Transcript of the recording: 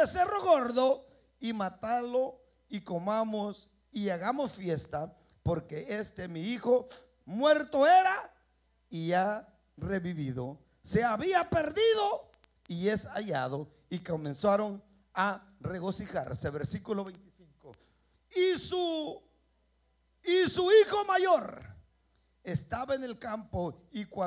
becerro gordo y matalo y comamos y hagamos fiesta, porque mi hijo muerto era y ha revivido, se había perdido y es hallado. Y comenzaron a regocijarse. Versículo 25. Y su hijo mayor estaba en el campo, y cuando